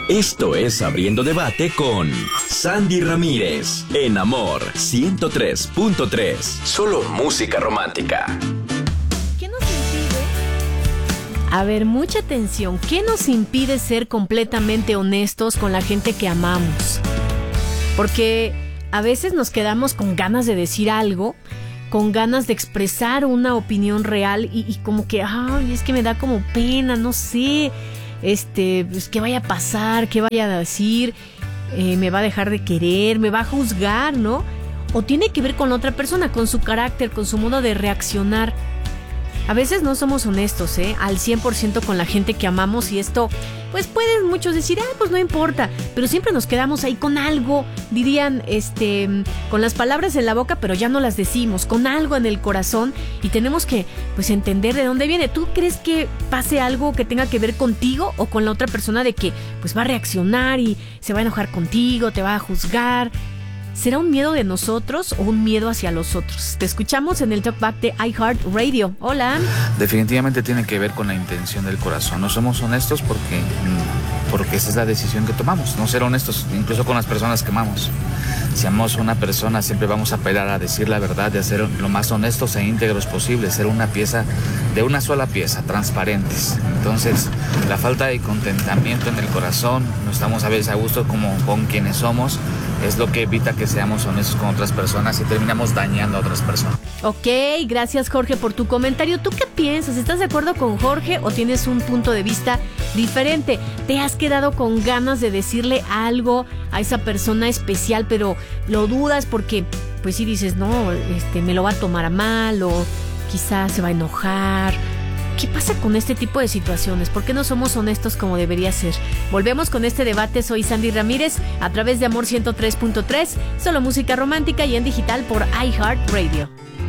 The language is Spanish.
Esto es Abriendo Debate con Sandy Ramírez, en Amor 103.3. Solo música romántica. ¿Qué nos impide? A ver, mucha atención. ¿Qué nos impide ser completamente honestos con la gente que amamos? Porque a veces nos quedamos con ganas de decir algo, con ganas de expresar una opinión real y como que, ay, es que me da como pena, no sé, pues, ¿qué vaya a pasar? ¿Qué vaya a decir? ¿Me va a dejar de querer? ¿Me va a juzgar? ¿No? O tiene que ver con la otra persona, con su carácter, con su modo de reaccionar. A veces no somos honestos, al 100% con la gente que amamos, y esto, pues pueden muchos decir, pues no importa, pero siempre nos quedamos ahí con algo, dirían, con las palabras en la boca, pero ya no las decimos, con algo en el corazón, y tenemos que, pues, entender de dónde viene. ¿Tú crees que pase algo que tenga que ver contigo o con la otra persona, de que, pues, va a reaccionar y se va a enojar contigo, te va a juzgar? ¿Será un miedo de nosotros o un miedo hacia los otros? Te escuchamos en el Talkback de iHeartRadio. Hola. Definitivamente tiene que ver con la intención del corazón. No somos honestos porque esa es la decisión que tomamos. No ser honestos, incluso con las personas que amamos. Si amamos a una persona, siempre vamos a apelar a decir la verdad, de ser lo más honestos e íntegros posible, ser una pieza, de una sola pieza, transparentes. Entonces, la falta de contentamiento en el corazón, no estamos a veces a gusto como con quienes somos, es lo que evita que seamos honestos con otras personas y terminamos dañando a otras personas. Ok, gracias Jorge por tu comentario. ¿Tú qué piensas? ¿Estás de acuerdo con Jorge o tienes un punto de vista diferente? ¿Te has quedado con ganas de decirle algo a esa persona especial, pero lo dudas porque, pues sí dices, no, me lo va a tomar a mal o quizás se va a enojar? ¿Qué pasa con este tipo de situaciones? ¿Por qué no somos honestos como debería ser? Volvemos con este debate. Soy Sandy Ramírez a través de Amor 103.3, solo música romántica y en digital por iHeartRadio.